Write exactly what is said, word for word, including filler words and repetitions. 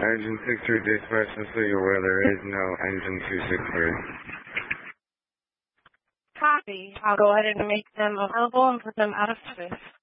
Engine six three dispatch, just so you're aware there is no engine two six three. Copy. I'll go ahead and make them available and put them out of service.